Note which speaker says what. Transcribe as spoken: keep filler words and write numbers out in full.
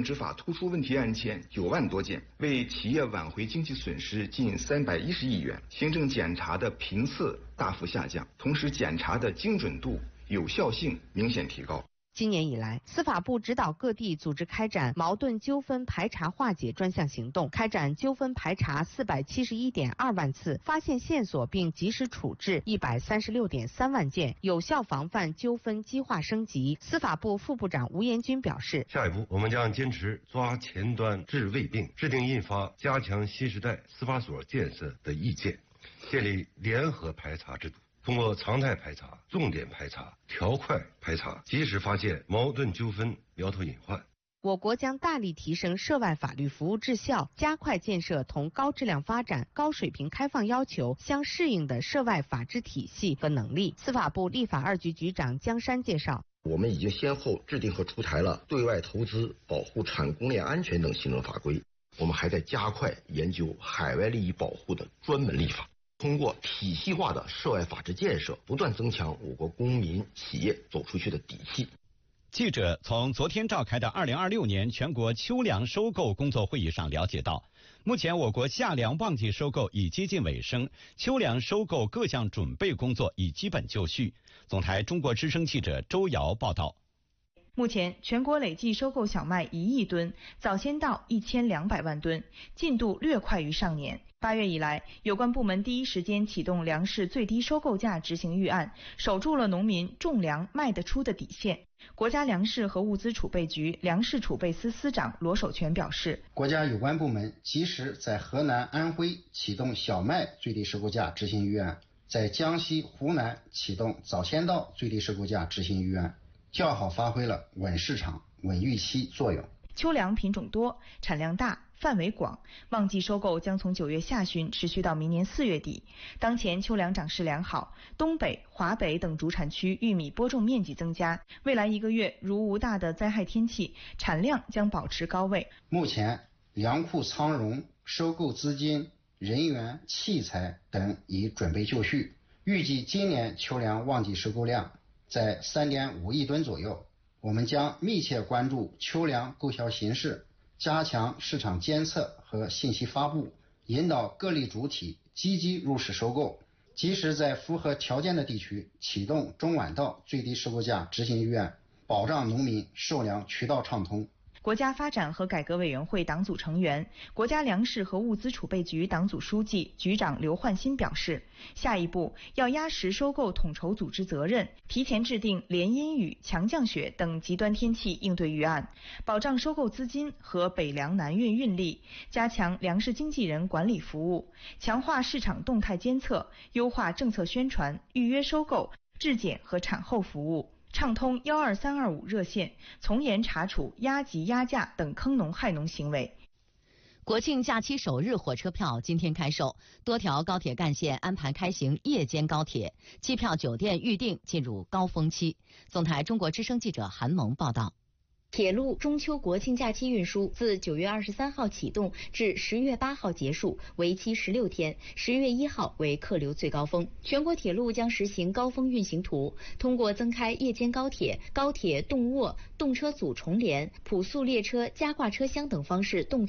Speaker 1: 执法突出问题案件九万多件，为企业挽回经济损失近三百一十亿元，行政检查的频次大幅下降，同时检查的精准度、有效性明显提高。
Speaker 2: 今年以来，司法部指导各地组织开展矛盾纠纷排查化解专项行动，开展纠纷排查四百七十一点二万次，发现线索并及时处置一百三十六点三万件，有效防范纠纷激化升级。司法部副部长吴延军表示，
Speaker 3: 下一步我们将坚持抓前端治未病，制定印发加强新时代司法所建设的意见，建立联合排查制度。通过常态排查、重点排查、条块排查，及时发现矛盾纠纷苗头隐患。
Speaker 2: 我国将大力提升涉外法律服务质效，加快建设同高质量发展、高水平开放要求相适应的涉外法治体系和能力。司法部立法二局局长江山介绍，
Speaker 4: 我们已经先后制定和出台了对外投资、保护产供链安全等行政法规，我们还在加快研究海外利益保护的专门立法。通过体系化的涉外法治建设，不断增强我国公民企业走出去的底气。
Speaker 5: 记者从昨天召开的二零二六年全国秋粮收购工作会议上了解到，目前我国夏粮旺季收购已接近尾声，秋粮收购各项准备工作已基本就绪。总台中国之声记者周瑶报道。
Speaker 6: 目前，全国累计收购小麦一亿吨，早先到一千两百万吨，进度略快于上年。八月以来，有关部门第一时间启动粮食最低收购价执行预案，守住了农民种粮卖得出的底线。国家粮食和物资储备局粮食储备司司长罗守全表示，
Speaker 7: 国家有关部门及时在河南、安徽启动小麦最低收购价执行预案，在江西、湖南启动早先到最低收购价执行预案，较好发挥了稳市场、稳预期作用。
Speaker 6: 秋粮品种多，产量大，范围广，旺季收购将从九月下旬持续到明年四月底。当前秋粮长势良好，东北、华北等主产区玉米播种面积增加，未来一个月如无大的灾害天气，产量将保持高位。
Speaker 7: 目前粮库仓容、收购资金、人员、器材等已准备就绪，预计今年秋粮旺季收购量在 三点五亿吨左右。我们将密切关注秋粮购销形势，加强市场监测和信息发布，引导各类主体积极入市收购，及时在符合条件的地区启动中晚稻最低收购价执行预案，保障农民售粮渠道畅通。
Speaker 6: 国家发展和改革委员会党组成员、国家粮食和物资储备局党组书记、局长刘焕新表示，下一步要压实收购统筹组织责任，提前制定连阴雨、强降雪等极端天气应对预案，保障收购资金和北粮南运运力，加强粮食经纪人管理服务，强化市场动态监测，优化政策宣传、预约收购、质检和产后服务。畅通幺二三二五热线，从严查处压级压价等坑农害农行为。
Speaker 2: 国庆假期首日火车票今天开售，多条高铁干线安排开行夜间高铁，机票、酒店预订进入高峰期。总台中国之声记者韩萌报道。
Speaker 8: 铁路中秋国庆假期运输自九月二十三号启动至十月八号结束，为期十六天。十月一号为客流最高峰。全国铁路将实行高峰运行图，通过增开夜间高铁、高铁动卧、动车组重联、普速列车加挂车厢等方式动